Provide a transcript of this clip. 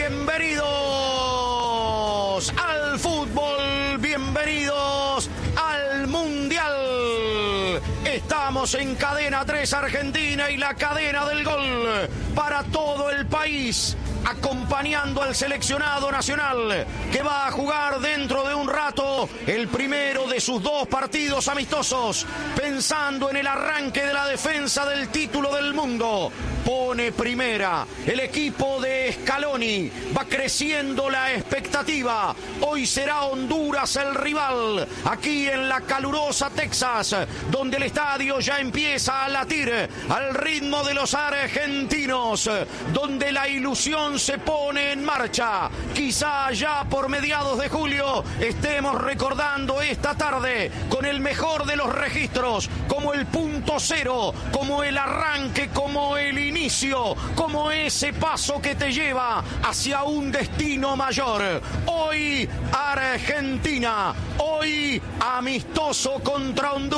Bienvenidos al fútbol, bienvenidos al Mundial. Estamos en Cadena 3 Argentina y la cadena del gol para todo el país, acompañando al seleccionado nacional que va a jugar dentro de un rato el primero de sus 2 partidos amistosos, pensando en el arranque de la defensa del título del mundo. Pone primera el equipo de Scaloni, va creciendo la expectativa. Hoy será Honduras el rival, aquí en la calurosa Texas, donde el estadio ya empieza a latir al ritmo de los argentinos, donde la ilusión se pone en marcha. Quizá ya por mediados de julio estemos recordando esta tarde con el mejor de los registros, como el punto cero, como el arranque, como el inicio, como ese paso que te lleva hacia un destino mayor. Hoy Argentina, hoy amistoso contra Honduras.